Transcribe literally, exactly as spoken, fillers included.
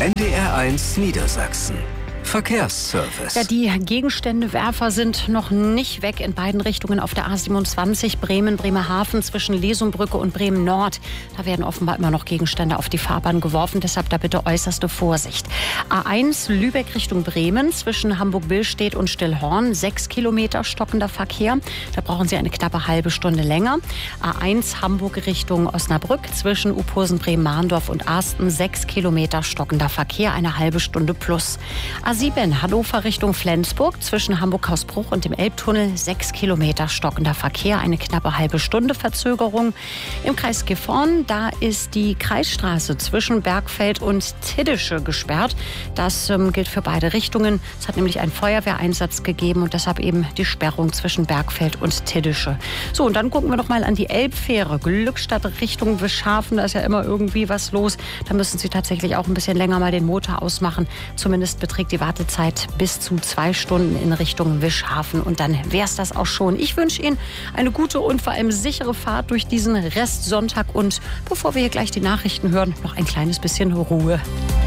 N D R eins Niedersachsen. Verkehrsservice. Ja, die Gegenständewerfer sind noch nicht weg in beiden Richtungen auf der A siebenundzwanzig Bremen, Bremerhaven zwischen Lesumbrücke und Bremen Nord. Da werden offenbar immer noch Gegenstände auf die Fahrbahn geworfen, deshalb da bitte äußerste Vorsicht. A eins Lübeck Richtung Bremen zwischen Hamburg-Billstedt und Stillhorn, sechs Kilometer stockender Verkehr. Da brauchen Sie eine knappe halbe Stunde länger. A eins Hamburg Richtung Osnabrück zwischen Uphosen, Bremen-Mahndorf und Arsten, sechs Kilometer stockender Verkehr, eine halbe Stunde plus. A sieben Hannover Richtung Flensburg zwischen Hamburg-Hausbruch und dem Elbtunnel, sechs Kilometer stockender Verkehr, eine knappe halbe Stunde Verzögerung. Im Kreis Gifhorn, da ist die Kreisstraße zwischen Bergfeld und Tiddische gesperrt. Das ähm, gilt für beide Richtungen. Es hat nämlich einen Feuerwehreinsatz gegeben und deshalb eben die Sperrung zwischen Bergfeld und Tiddische. So, und dann gucken wir noch mal an die Elbfähre. Glückstadt Richtung Wischhafen, da ist ja immer irgendwie was los. Da müssen Sie tatsächlich auch ein bisschen länger mal den Motor ausmachen. Zumindest beträgt die Wartezeit bis zu zwei Stunden in Richtung Wischhafen. Und dann wäre es das auch schon. Ich wünsche Ihnen eine gute und vor allem sichere Fahrt durch diesen Restsonntag. Und bevor wir hier gleich die Nachrichten hören, noch ein kleines bisschen Ruhe.